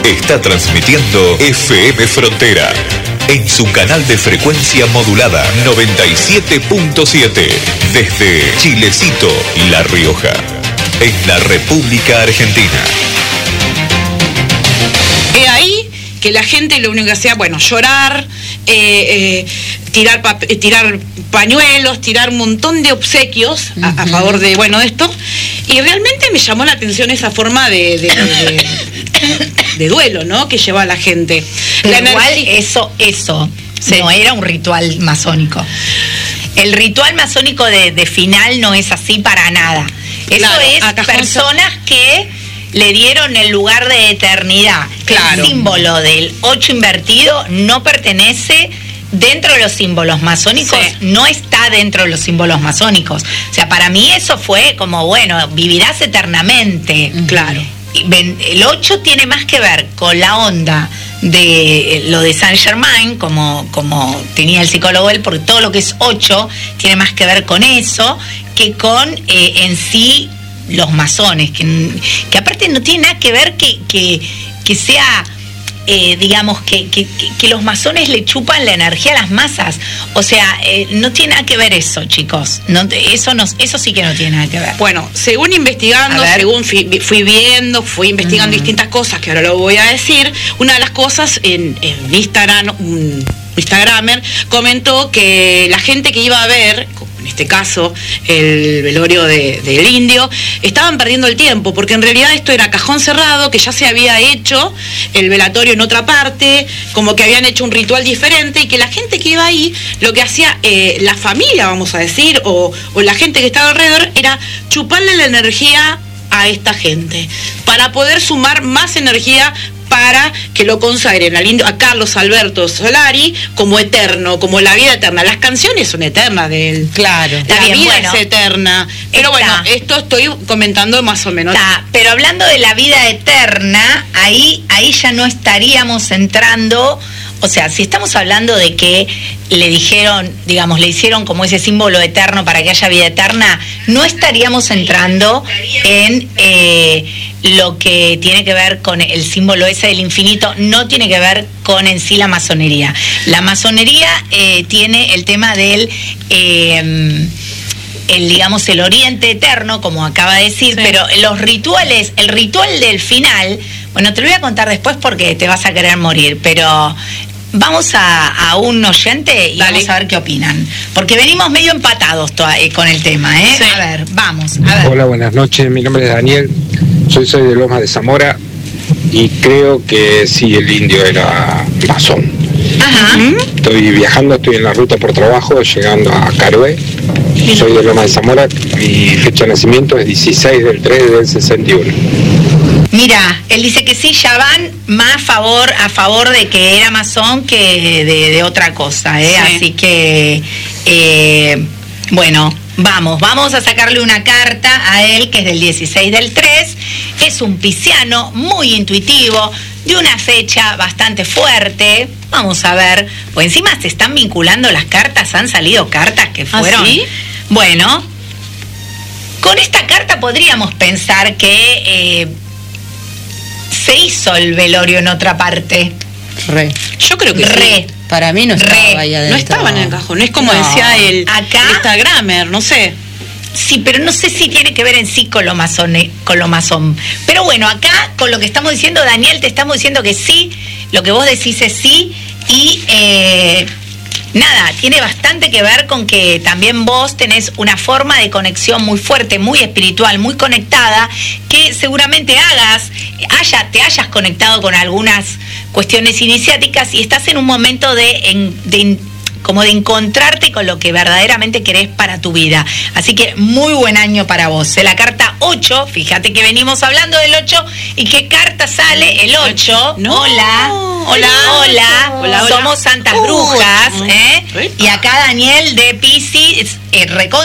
Está transmitiendo FM Frontera en su canal de frecuencia modulada 97.7 desde Chilecito, La Rioja, en la República Argentina. Ahí que la gente lo único que hacía, bueno, llorar, tirar pañuelos, tirar un montón de obsequios a favor de, bueno, de esto. Y realmente me llamó la atención esa forma de duelo, ¿no?, que lleva la gente. Pero igual eso sí, no era un ritual masónico. El ritual masónico de final no es así para nada. Eso claro, es personas que le dieron el lugar de eternidad. Claro. El símbolo del 8 invertido no pertenece dentro de los símbolos masónicos, sí. No está dentro de los símbolos masónicos. O sea, para mí eso fue como, bueno, vivirás eternamente. Claro. El 8 tiene más que ver con la onda de lo de Saint Germain, como tenía el psicólogo él, porque todo lo que es 8 tiene más que ver con eso que con en sí los masones, que aparte no tiene nada que ver que sea digamos que los masones le chupan la energía a las masas. O sea, no tiene nada que ver eso, chicos. Eso sí que no tiene nada que ver. Bueno, según investigando, según fui investigando distintas cosas, que ahora lo voy a decir. Una de las cosas en Instagram, un Instagramer comentó que la gente que iba a ver, en este caso el velorio del indio, estaban perdiendo el tiempo, porque en realidad esto era cajón cerrado, que ya se había hecho el velatorio en otra parte, como que habían hecho un ritual diferente, y que la gente que iba ahí, lo que hacía la familia, vamos a decir, o la gente que estaba alrededor, era chuparle la energía a esta gente, para poder sumar más energía para que lo consagren al indio, a Carlos Alberto Solari, como eterno, como la vida eterna. Las canciones son eternas de él. Claro. La vida es eterna. Pero bueno, esto estoy comentando más o menos. Pero hablando de la vida eterna, ahí ya no estaríamos entrando. O sea, si estamos hablando de que le dijeron, digamos, le hicieron como ese símbolo eterno para que haya vida eterna, no estaríamos entrando en lo que tiene que ver con el símbolo ese del infinito, no tiene que ver con en sí la masonería. La masonería tiene el tema del digamos, el oriente eterno, como acaba de decir, sí. Pero los rituales, el ritual del final, bueno, te lo voy a contar después porque te vas a querer morir, pero vamos a un oyente y vamos a ver qué opinan, porque venimos medio empatados con el tema, ¿eh? Sí. A ver, vamos. A ver. Hola, buenas noches, mi nombre es Daniel, soy de Lomas de Zamora y creo que sí, el indio era masón. Ajá. Estoy viajando, estoy en la ruta por trabajo, llegando a Caroé. Soy de Lomas de Zamora, mi fecha de nacimiento es 16 del 3 del 61. Mira, él dice que sí, ya van más a favor de que era masón que de otra cosa, ¿eh? Sí. Así que, bueno, vamos a sacarle una carta a él, que es del 16 del 3, es un pisciano muy intuitivo, de una fecha bastante fuerte. Vamos a ver, pues encima se están vinculando las cartas, han salido cartas que fueron... ¿Ah, sí? Bueno, con esta carta podríamos pensar que se hizo el velorio en otra parte. Yo creo que sí. Para mí no estaba ahí adentro. No estaba en el cajón, es como decía el Instagramer, no sé. Sí, pero no sé si tiene que ver en sí con lo masón. Pero bueno, acá con lo que estamos diciendo, Daniel, te estamos diciendo que sí, lo que vos decís es sí, y nada, tiene bastante que ver con que también vos tenés una forma de conexión muy fuerte, muy espiritual, muy conectada, que seguramente te hayas conectado con algunas cuestiones iniciáticas y estás en un momento como de encontrarte con lo que verdaderamente querés para tu vida. Así que muy buen año para vos. La carta 8, fíjate que venimos hablando del 8, ¿y qué carta sale? El 8. No. Hola. Somos santas brujas, ¿eh? Y acá Daniel de Piscis,